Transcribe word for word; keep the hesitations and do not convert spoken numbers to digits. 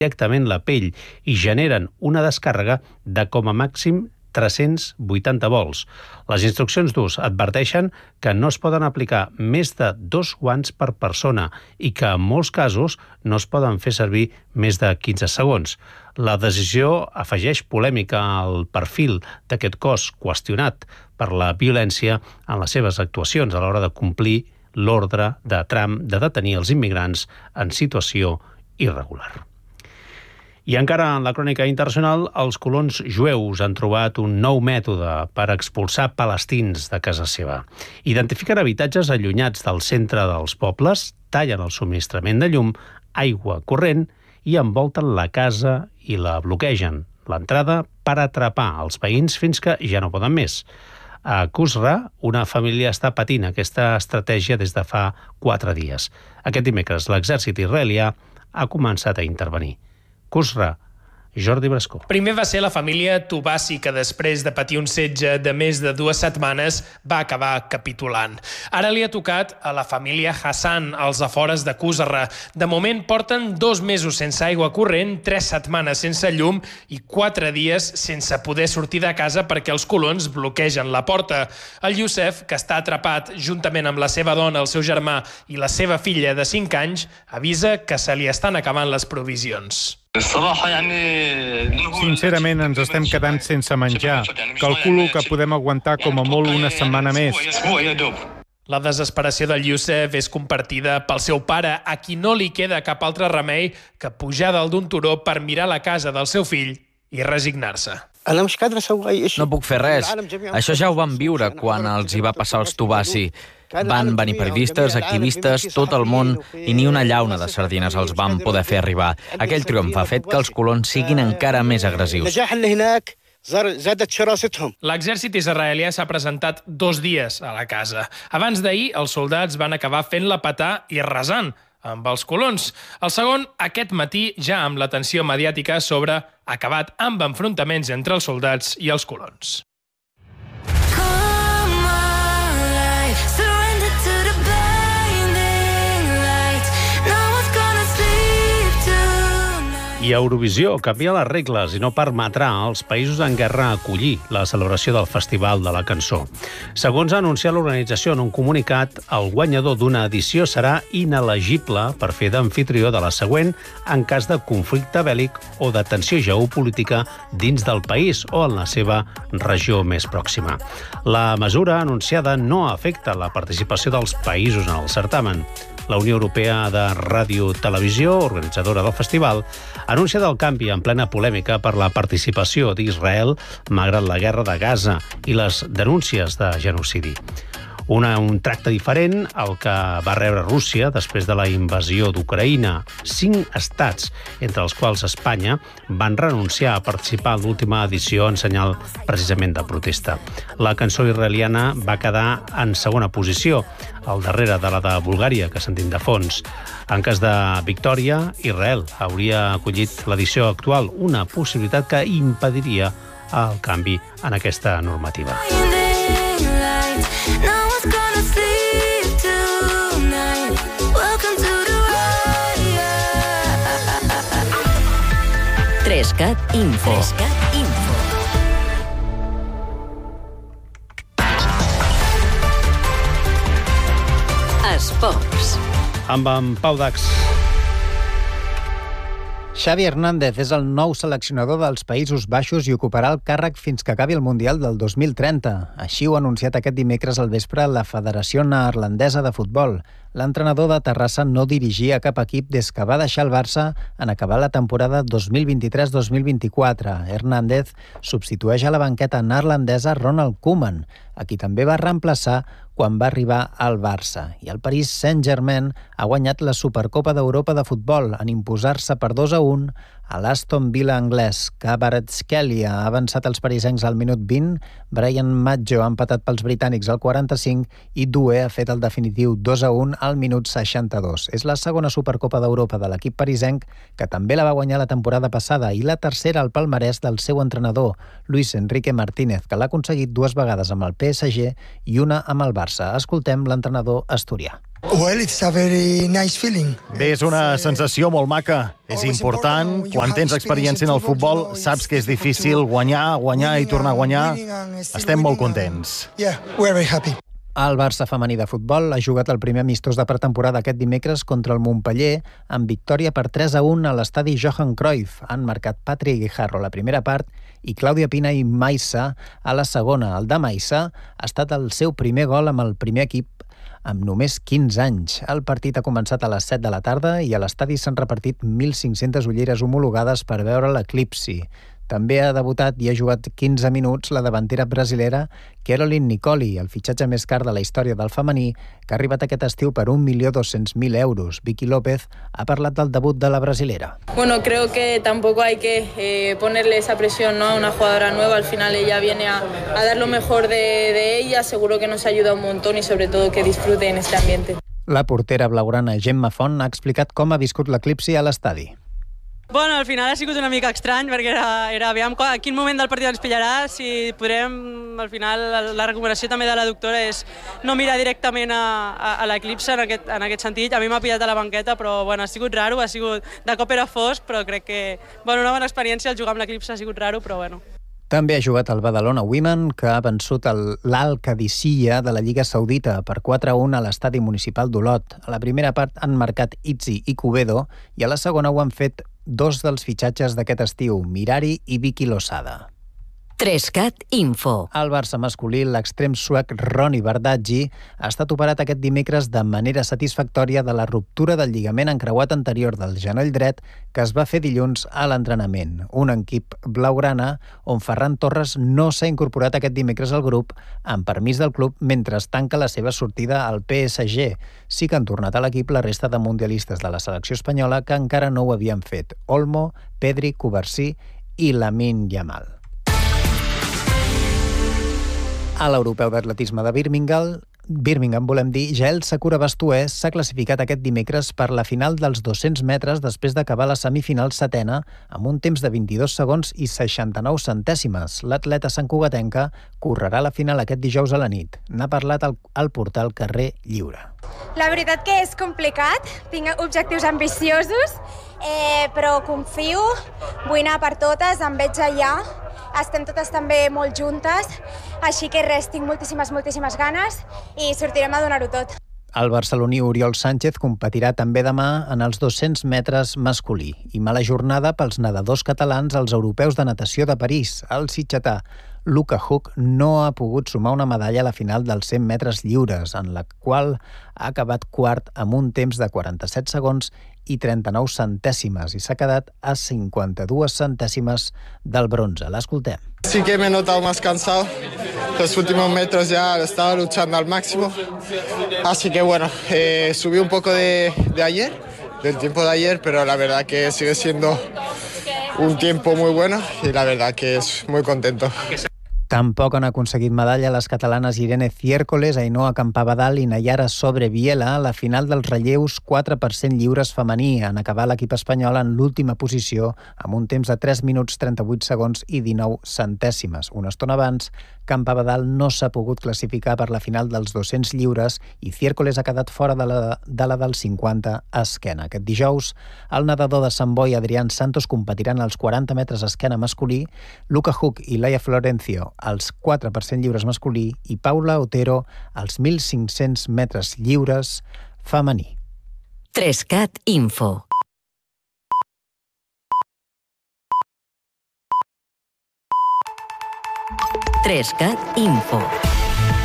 directament la pell i generen una descàrrega de com a màxim tres-cents vuitanta volts. Les instruccions d'ús adverteixen que no es poden aplicar més de dos guants per persona i que en molts casos no es poden fer servir més de quinze segons. La decisió afegeix polèmica al perfil d'aquest cos qüestionat per la violència en les seves actuacions a l'hora de complir l'ordre de Trump de detenir els immigrants en situació irregular. I encara en la crònica internacional, els colons jueus han trobat un nou mètode per expulsar palestins de casa seva. Identifiquen habitatges allunyats del centre dels pobles, tallen el subministrament de llum, aigua corrent i envolten la casa i la bloquegen. L'entrada per atrapar els veïns fins que ja no poden més. A Qusra, una família està patint aquesta estratègia des de fa quatre dies. Aquest dimecres, l'exèrcit israelià ha començat a intervenir. Qusra, Jordi Brascó. Primer va ser la família Tubasi, que després de patir un setge de més de dues setmanes va acabar capitulant. Ara li ha tocat a la família Hassan, als afores de Qusra. De moment porten dos mesos sense aigua corrent, tres setmanes sense llum i quatre dies sense poder sortir de casa perquè els colons bloquegen la porta. El Youssef, que està atrapat juntament amb la seva dona, el seu germà i la seva filla de cinc anys, avisa que se li estan acabant les provisions. Sincerament, ens estem quedant sense menjar. Calculo que podem aguantar com a molt una setmana més. La desesperació del Youssef és compartida pel seu pare, a qui no li queda cap altre remei que pujar dalt d'un turó per mirar la casa del seu fill i resignar-se. No puc fer res. Això ja ho vam viure quan els hi va passar als Tubasi. Van venir periodistes, activistes, tot el món, i ni una llauna de sardines els van poder fer arribar. Aquell triomf ha fet que els colons siguin encara més agressius. L'exèrcit israelià s'ha presentat dos dies a la casa. Abans d'ahir, els soldats van acabar fent-la petar i resant amb els colons. El segon, aquest matí, ja amb l'atenció mediàtica sobre acabat amb enfrontaments entre els soldats i els colons. I Eurovisió canvia les regles i no permetrà als països en guerra acollir la celebració del Festival de la Cançó. Segons ha anunciat l'organització en un comunicat, el guanyador d'una edició serà inelegible per fer d'amfitrió de la següent en cas de conflicte bèl·lic o de tensió geopolítica dins del país o en la seva regió més pròxima. La mesura anunciada no afecta la participació dels països en el certamen. La Unió Europea de Ràdio-Televisió, organitzadora del festival, ha anunciat el canvi en plena polèmica per la participació d'Israel malgrat la guerra de Gaza i les denúncies de genocidi. Una, un tracte diferent al que va rebre Rússia després de la invasió d'Ucraïna. Cinc estats, entre els quals Espanya, van renunciar a participar en l'última edició en senyal precisament de protesta. La cançó israeliana va quedar en segona posició, al darrere de la de Bulgària, que sentim de fons. En cas de victòria, Israel hauria acollit l'edició actual, una possibilitat que impediria el canvi en aquesta normativa. Trescat Info. Trescat Info. Esports. Amb en Pau Dax. Xavi Hernández és el nou seleccionador dels Països Baixos i ocuparà el càrrec fins que acabi el Mundial del dos mil trenta. Així ho ha anunciat aquest dimecres al vespre la Federació Neerlandesa de Futbol. L'entrenador de Terrassa no dirigia cap equip des que va deixar el Barça en acabar la temporada dos mil vint-i-tres dos mil vint-i-quatre. Hernández substitueix a la banqueta neerlandesa Ronald Koeman, a qui també va reemplaçar quan va arribar al Barça. I el Paris Saint-Germain ha guanyat la Supercopa d'Europa de futbol en imposar-se per dos a un a l'Aston Villa anglès. Kvaratskhelia ha avançat els parisencs al minut vint, Brian Maggio ha empatat pels britànics al quaranta-cinc i Doué ha fet el definitiu dos a un al minut seixanta-dos. És la segona Supercopa d'Europa de l'equip parisenc, que també la va guanyar la temporada passada, i la tercera al palmarès del seu entrenador, Luis Enrique Martínez, que l'ha aconseguit dues vegades amb el P S G i una amb el Barça. Escoltem l'entrenador asturià. Well, it's a very nice feeling. Bé, és una sensació molt maca. És important. Quan tens experiència en el futbol, saps que és difícil guanyar, guanyar i tornar a guanyar. Estem molt contents. Yeah, we're very happy. El Barça femení de futbol ha jugat el primer amistós de pretemporada aquest dimecres contra el Montpeller amb victòria per tres a un a l'estadi Johan Cruyff. Han marcat Patri Guijarro a la primera part i Clàudia Pina i Maissa a la segona. El de Maissa ha estat el seu primer gol amb el primer equip amb només quinze anys. El partit ha començat a les set de la tarda i a l'estadi s'han repartit mil cinc-centes ulleres homologades per veure l'eclipsi. També ha debutat i ha jugat quinze minuts la davantera brasilera Caroline Nicoli, el fitxatge més car de la història del femení, que ha arribat aquest estiu per un milió dos-cents mil euros. Vicky López ha parlat del debut de la brasilera. Bueno, creo que tampoco hay que eh, ponerle esa presión, ¿no?, a una jugadora nueva. Al final ella viene a, a dar lo mejor de, de ella. Seguro que nos ayuda un montón y sobre todo que disfrute en este ambiente. La portera blaugrana Gemma Font ha explicat com ha viscut l'eclipsi a l'estadi. Bueno, al final ha sigut una mica estrany perquè era, era aviam a quin moment del partit ens pillarà, si podrem, al final la recomanació també de la doctora és no mirar directament a, a, a l'eclipse en aquest, en aquest sentit. A mi m'ha pillat a la banqueta, però bueno, ha sigut raro, ha sigut, de cop era fosc, però crec que bueno, una bona experiència, el jugar amb l'eclipse ha sigut raro, però bueno. També ha jugat el Badalona Women, que ha vençut l'Al-Qadisiyah de la Lliga Saudita per quatre a un a l'estadi municipal d'Olot. A la primera part han marcat Itzi i Cubedo i a la segona ho han fet dos dels fitxatges d'aquest estiu, Mirari i Vicky Losada. Trescat Info. Al Barça masculí, l'extrem suec Ronny Bardghji ha estat operat aquest dimecres de manera satisfactòria de la ruptura del lligament encreuat anterior del genoll dret que es va fer dilluns a l'entrenament. Un equip blaugrana on Ferran Torres no s'ha incorporat aquest dimecres al grup amb permís del club mentre es tanca la seva sortida al P S G. Sí que han tornat a l'equip la resta de mundialistes de la selecció espanyola que encara no ho havien fet: Olmo, Pedri, Cubarsí i Lamine Yamal. A l'Europeu d'Atletisme de Birmingham, Birmingham, volem dir, Jael Sakura Bastués s'ha classificat aquest dimecres per la final dels dos-cents metres després d'acabar la semifinal setena amb un temps de vint-i-dos segons i seixanta-nou centèsimes. L'atleta santcugatenca correrà la final aquest dijous a la nit. N'ha parlat al, al portal Carrer Lliure. La veritat que és complicat, tinc objectius ambiciosos, eh, però confio, vull anar per totes, em veig allà, estem totes també molt juntes, així que res, tinc moltíssimes, moltíssimes ganes i sortirem a donar-ho tot. El barceloní Oriol Sánchez competirà també demà en els dos-cents metres masculí. I mala jornada pels nedadors catalans als europeus de natació de París. El sitgetà Luka Huk no ha pogut sumar una medalla a la final dels cent metres lliures, en la qual ha acabat quart amb un temps de quaranta-set segons i trenta-nou centèsimes, i s'ha quedat a cincuenta-dos centèsimes del bronze. L'escoltem. Sí que me he notado más cansado. Los últimos metros ya estaba luchando al máximo. Así que bueno, eh, subí un poco de, de ayer, del tiempo de ayer, pero la verdad que sigue siendo un tiempo muy bueno y la verdad que es muy contento. Tampoc han aconseguit medalla les catalanes Irene Ciércoles, Ainhoa Campabadal i Nayara Sobreviela a la final dels relleus quatre per cent lliures femení. En acabar l'equip espanyol en l'última posició amb un temps de tres minuts trenta-vuit segons i dinou centèsimes. Una estona abans, Campabadal no s'ha pogut classificar per la final dels dos-cents lliures i Ciércoles ha quedat fora de la, de la dels cinquanta a esquena. Aquest dijous, el nedador de Sant Boi, Adrián Santos, competiran als quaranta metres a esquena masculí, Luka Huk i Laia Florencio als quatre per cent lliures masculí i Paula Otero als mil cinc-cents metres lliures femení. Trescat Info. Trescat Info.